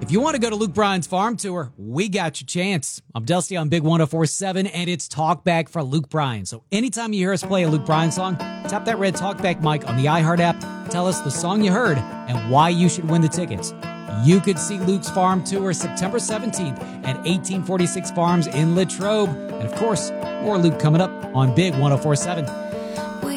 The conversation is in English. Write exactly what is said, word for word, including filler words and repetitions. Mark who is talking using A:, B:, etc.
A: If you want to go to Luke Bryan's farm tour, we got your chance. I'm Dusty on Big one oh four point seven, and it's Talkback for Luke Bryan. So anytime you hear us play a Luke Bryan song, tap that red Talkback mic on the iHeart app, tell us the song you heard and why you should win the tickets. You could see Luke's farm tour September seventeenth at eighteen forty-six Farms in Latrobe. And of course, more Luke coming up on Big one oh four point seven.